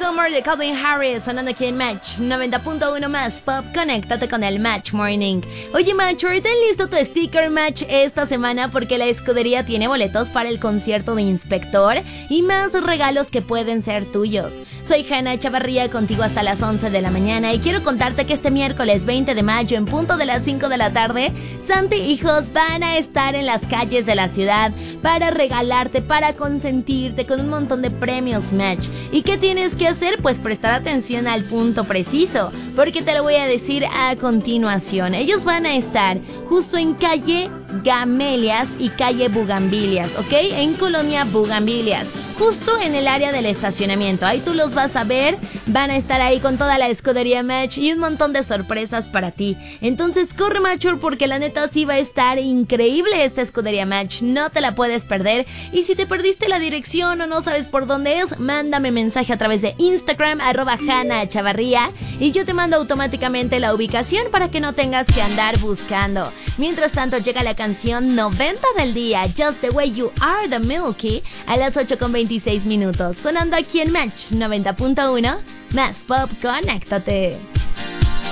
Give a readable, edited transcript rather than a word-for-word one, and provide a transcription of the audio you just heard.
Summer de Calvin Harris sonando aquí en Match 90.1 más Pop. Conéctate con el Match Morning. Oye, Matcher, ten listo tu sticker Match esta semana porque la escudería tiene boletos para el concierto de Inspector y más regalos que pueden ser tuyos. Soy Hanna Chavarría, contigo hasta las 11 de la mañana y quiero contarte que este miércoles 20 de mayo en punto de las 5 de la tarde, Santi y Jos van a estar en las calles de la ciudad para regalarte, para consentirte con un montón de premios Match. ¿Y qué tienes que hacer? Pues prestar atención al punto preciso, porque te lo voy a decir a continuación. Ellos van a estar justo en calle Gamelias y calle Bugambilias, ¿ok? En Colonia Bugambilias, justo en el área del estacionamiento. Ahí tú los vas a ver, van a estar ahí con toda la escudería Match y un montón de sorpresas para ti. Entonces corre, Matcher, porque la neta sí va a estar increíble esta escudería Match, no te la puedes perder. Y si te perdiste la dirección o no sabes por dónde es, mándame mensaje a través de Instagram, @HannaChavarría, y yo te mando automáticamente la ubicación para que no tengas que andar buscando. Mientras tanto llega la canción 90 del día, Just the Way You Are de Milky, a las 8:26 minutos, sonando aquí en Match 90.1 más Pop. Conéctate.